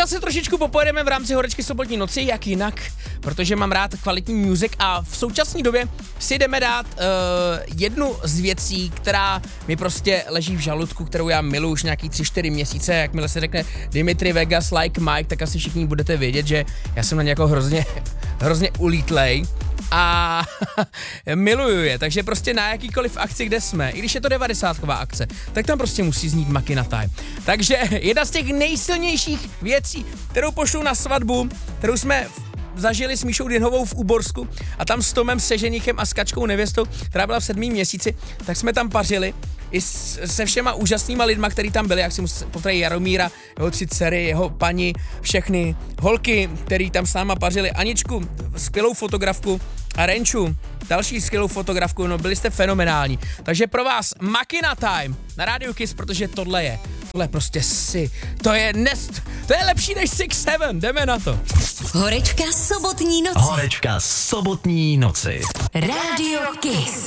Dneska se trošičku popojedeme v rámci Horečky sobotní noci, jak jinak, protože mám rád kvalitní music a v současné době si jdeme dát jednu z věcí, která mi prostě leží v žaludku, kterou já miluji už nějaký 3-4 měsíce. Jakmile se řekne Dimitri Vegas like Mike, tak asi všichni budete vědět, že já jsem na ně jako hrozně ulítlej a miluju je, takže prostě na jakýkoliv akci, kde jsme, i když je to 90ková akce, tak tam prostě musí znít Makina Time. Takže jedna z těch nejsilnějších věcí, kterou pošlu na svatbu, kterou jsme zažili s Míšou Dinhovou v Úborsku a tam s Tomem Seženichem a s Kačkou nevěstou, která byla v 7. měsíci, tak jsme tam pařili i se všema úžasnýma lidma, který tam byli, jak si musím potrají Jaromíra, jeho 3 dcery, jeho paní, všechny holky, který tam s náma pařili, Aničku, skvělou fotografku a Renču, další skvělou fotografku, no byli jste fenomenální. Takže pro vás Makina Time na Radio Kiss, protože tohle prostě to je lepší než 6-7, jdeme na to. Horečka sobotní noci. Horečka sobotní noci. Radio Kiss.